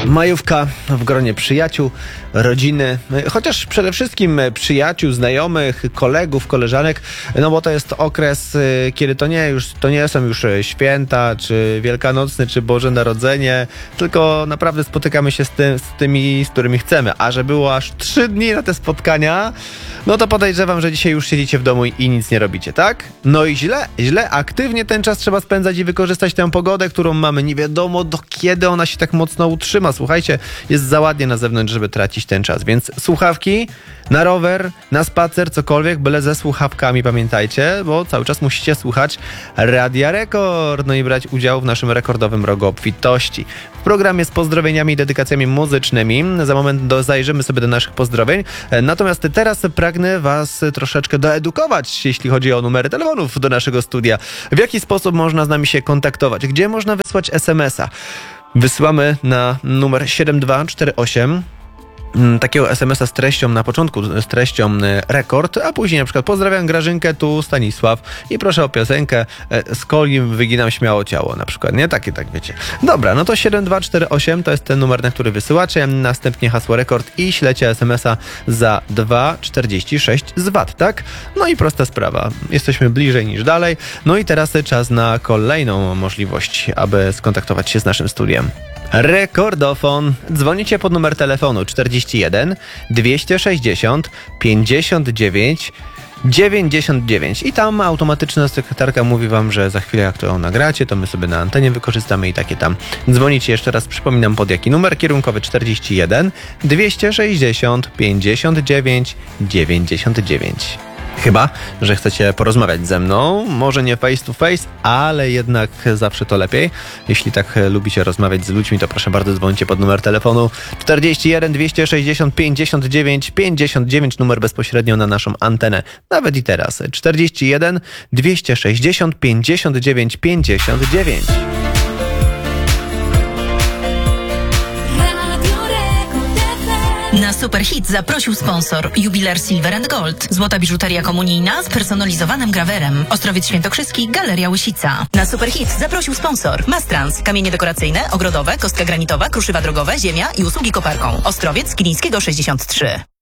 Majówka w gronie przyjaciół, rodziny, chociaż przede wszystkim przyjaciół, znajomych, kolegów, koleżanek, no bo to jest okres, kiedy to nie są już święta, czy Wielkanocny, czy Boże Narodzenie, tylko naprawdę spotykamy się z tymi, z którymi chcemy. A że było aż 3 dni na te spotkania, no to podejrzewam, że dzisiaj już siedzicie w domu i nic nie robicie, tak? No i źle, aktywnie ten czas trzeba spędzać i wykorzystać tę pogodę, którą mamy. Nie wiadomo do kiedy ona się tak mocno utrzyma. Słuchajcie, jest za ładnie na zewnątrz, żeby tracić ten czas, więc słuchawki na rower, na spacer, cokolwiek, byle ze słuchawkami, pamiętajcie, bo cały czas musicie słuchać Radia Rekord, no i brać udział w naszym rekordowym rogu obfitości. W programie z pozdrowieniami i dedykacjami muzycznymi. Za moment zajrzymy sobie do naszych pozdrowień. Natomiast teraz pragnę was troszeczkę doedukować, jeśli chodzi o numery telefonów do naszego studia. W jaki sposób można z nami się kontaktować? Gdzie można wysłać SMS-a? Wysyłamy na numer 7248 takiego SMS-a z treścią na początku, z treścią rekord, a później na przykład pozdrawiam Grażynkę, tu Stanisław i proszę o piosenkę z Kolim wyginam śmiało ciało na przykład, nie? Tak wiecie. Dobra, no to 7248 to jest ten numer, na który wysyłacie, następnie hasło rekord i ślecie SMS-a za 2,46 z VAT, tak? No i prosta sprawa. Jesteśmy bliżej niż dalej. No i teraz czas na kolejną możliwość, aby skontaktować się z naszym studiem. Rekordofon. Dzwonicie pod numer telefonu 41 260 59 99 i tam automatyczna sekretarka mówi wam, że za chwilę jak to nagracie, to my sobie na antenie wykorzystamy i takie tam. Dzwonicie jeszcze raz, przypominam pod jaki numer kierunkowy 41 260 59 99. Chyba, że chcecie porozmawiać ze mną, może nie face to face, ale jednak zawsze to lepiej. Jeśli tak lubicie rozmawiać z ludźmi, to proszę bardzo dzwońcie pod numer telefonu 41 260 59 59, numer bezpośrednio na naszą antenę. Nawet i teraz 41 260 59 59. Na Superhit zaprosił sponsor Jubiler Silver & Gold. Złota biżuteria komunijna z personalizowanym grawerem. Ostrowiec Świętokrzyski, Galeria Łysica. Na Superhit zaprosił sponsor Mastrans. Kamienie dekoracyjne, ogrodowe, kostka granitowa, kruszywa drogowe, ziemia i usługi koparką. Ostrowiec Kilińskiego 63.